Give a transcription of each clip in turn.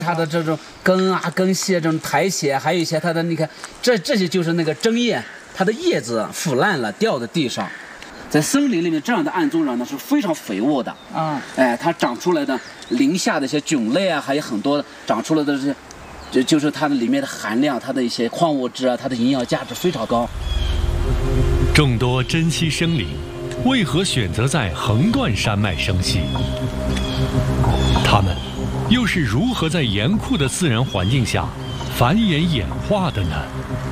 它的这种根啊、根系这种苔藓，还有一些它的你看，这些就是那个针叶，它的叶子腐烂了，掉在地上。在森林里面，这样的案中壤呢是非常肥沃的啊，它长出来的林下的一些菌类啊，还有很多长出来的这些，就是它的里面的含量，它的一些矿物质啊，它的营养价值非常高。 众多珍稀生灵，为何选择在横断山脉生息？它们又是如何在严酷的自然环境下繁衍演化的呢？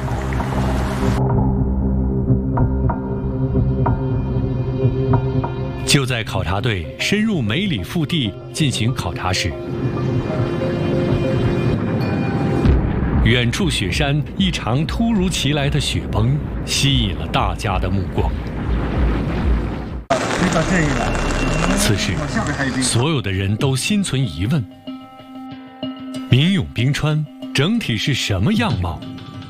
就在考察队深入梅里腹地进行考察时，远处雪山一场突如其来的雪崩吸引了大家的目光。此时，所有的人都心存疑问：明永冰川整体是什么样貌？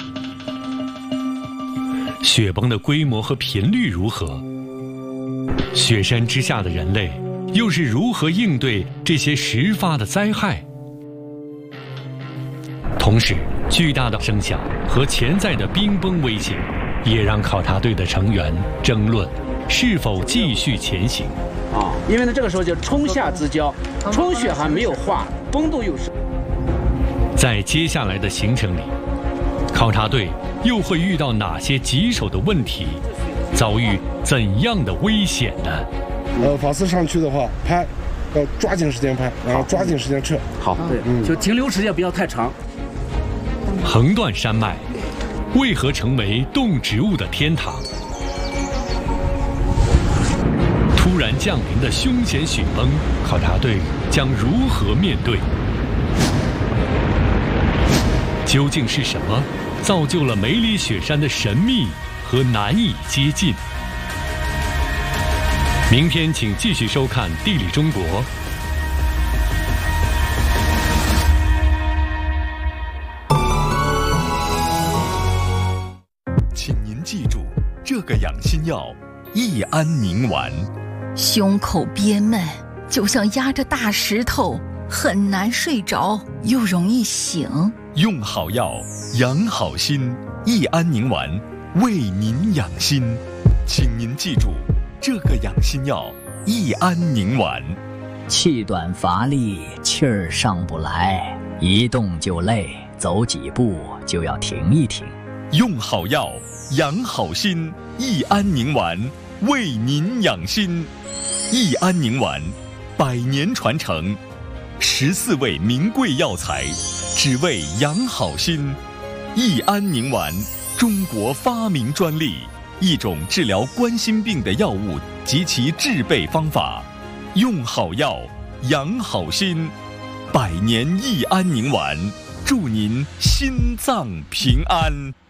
雪崩的规模和频率如何？雪山之下的人类又是如何应对这些时发的灾害？同时，巨大的声响和潜在的冰崩危险，也让考察队的成员争论是否继续前行。 因为呢，这个时候就春夏之交，春雪还没有化，温度又是。 在接下来的行程里，考察队又会遇到哪些棘手的问题？遭遇怎样的危险呢？ 法师上去的话，拍，要抓紧时间拍，然后抓紧时间撤。 好，对，就停留时间不要太长。 横断山脉为何成为动植物的天堂？突然降临的凶险雪崩，考察队将如何面对？究竟是什么造就了梅里雪山的神秘和难以接近？明天请继续收看《地理中国》。 请您记住这个养心药益安宁丸。 胸口憋闷，就像压着大石头，很难睡着，又容易醒。 用好药，养好心，益安宁丸为您养心。请您记住这个养心药益安宁丸。 气短乏力，气儿上不来，一动就累，走几步就要停一停。 用好药，养好心，益安宁丸为您养心。益安宁丸100年传承，14味名贵药材，只为养好心。益安宁丸，中国发明专利，一种治疗冠心病的药物及其制备方法。用好药，养好心，100年益安宁丸，祝您心脏平安。